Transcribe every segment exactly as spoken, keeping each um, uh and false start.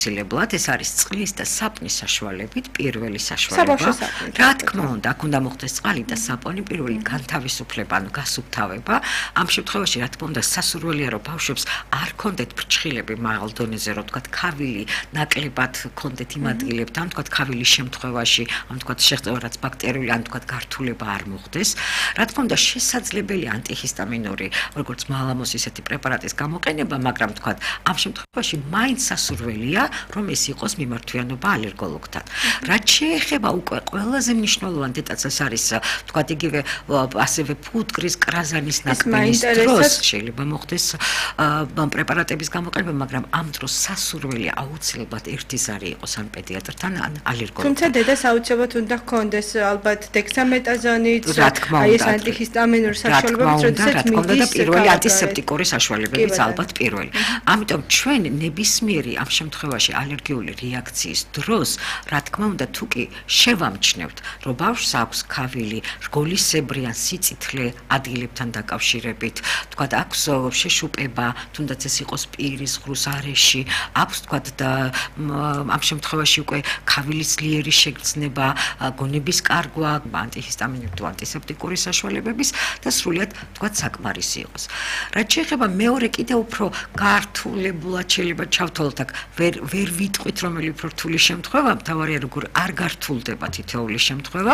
ცილებლად ეს არის წყლის და საპნის საშუალებით პირველი საშუალება. რა თქმა უნდა, აქ უნდა მოხდეს წყალი და საპონი პირველი განთავისუფლება, ანუ გასუფთავება. ამ შემთხვევაში რა თქმა უნდა სასურველია რომ ბავშვებს არ ქონდეთ ფრჩხილები მაღალ დონეზე, რომ თქვა ქავილი ნაკლებად ქონდეთ იმ ადგილებთან, ან თქვა ქავილის შემთხვევაში, ან თქვა შეღწევა რაც ბაქტერიული, ან თქვა გართულება არ მოხდეს. რა თქმა უნდა, შესაძლებელია ანტიჰისტამინური, როგორც მალამოს ისეთი პრეპარატის გამოყენება, მაგრამ თქვა ამ შემთხვევაში მაინც სასურველია რომ ეს იყოს მიმართვიანობა ალერგოლოგთან. რაც შეეხება უკვე ყველაზე მნიშვნელოვანი დეტალს არის, თქვა იგივე ასევე ფუტკრის კრაზანის ნაკბენის დროს შეიძლება მოხდეს პრეპარატების გამოყენება, მაგრამ ამ დროს სასურველია აუცილებლად ერთი ზარი იყოს ან პედიატრთან, ან ალერგოლოგთან. თუმცა დედას აუცილებლად უნდა ჰქონდეს ალბათ დექსამეტაზონიც, აი ეს ანტიჰისტამინური საშუალებებიც, როდესაც მიდის და პირველი ანტისეპტიკური საშუალებებიც ალბათ პირველი. ამიტომ ჩვენ ნებისმიერი ამ შემთხვევაში ალერგიული რეაქციის დროს, რა თქმა უნდა, თუ კი შევამჩნევთ, რომ ბავშვს აქვს ქავილი, რგოლისებრი ან სიწითლე ადგილებთან დაკავშირებით, თქვა აქვს შეშუპება, თუნდაც ეს იყოს პირის, ღრუს არეში, აქვს თქვა და ამ შემთხვევაში უკვე ქავილის ძლიერი შეგრძნება, გონების კარგვა, ანტიჰისტამინური თუ ანტისეპტიკური საშუალებების და სრულიად თქვა საკმარისი იყოს. რაც შეეხება მეორე კიდევ უფრო გართულებულად შეიძლება ჩავთვალოთ აქ ვერ ვერ ვიტყვით რომელი უფრო რთული შემთხვევა, მთავარია როგორ არ გართულდება თითოეული შემთხვევა.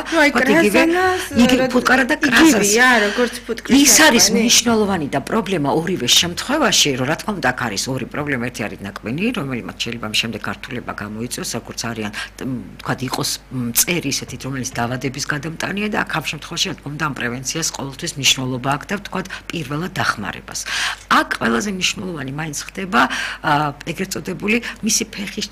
იგი ფუტკარა და კრაზას. როგორც ფუტკრის. ის არის მნიშვნელოვანი და პრობლემა ორივე შემთხვევაში, რომ რა თქმა უნდა აქ არის ორი პრობლემა, ერთი არის ნაკბენი, რომელმაც შეიძლება შემდეგ გართულება გამოიწვიოს, როგორც არიან, თქვა იყოს წერი ისეთით, რომელიც დაავადების გადამტანია და აქ ამ შემთხვევაში რა თქმა უნდა ამ პრევენციას ყოველთვის მნიშვნელობა აქვს და თქვა პირველად დახმარებას. აქ ყველაზე მნიშვნელოვანი მაინც ხდება ეგრეთ წოდებული მისი ფეხის